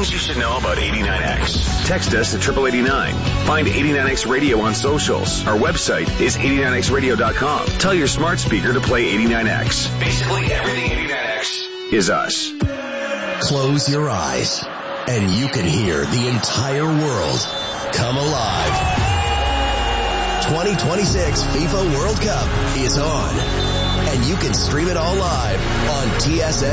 Things you should know about 89X. Text us at 8889. Find 89X Radio on socials. Our website is 89xradio.com. Tell your smart speaker to play 89X. Basically, everything 89X is us. Close your eyes, and you can hear the entire world come alive. 2026 FIFA World Cup is on, and you can stream it all live on TSN.